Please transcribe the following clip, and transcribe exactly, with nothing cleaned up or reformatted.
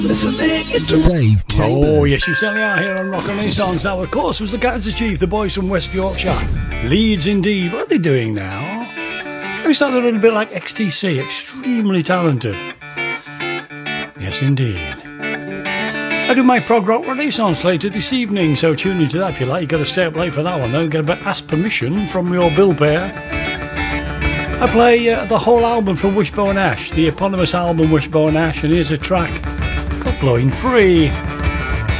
Listening into Dave Chambers. Oh, yes, you certainly are here on Rock and Renaissance. Now, of course, was the Kaiser Chief, the boys from West Yorkshire. Leeds, indeed. What are they doing now? They sound a little bit like X T C, extremely talented. Yes, indeed. I do my prog rock Renaissance later this evening, so tune into that if you like. You've got to stay up late for that one, though. You've got to ask permission from your bill payer. I play uh, the whole album from Wishbone Ash, the eponymous album Wishbone Ash, and here's a track called Blowing Free.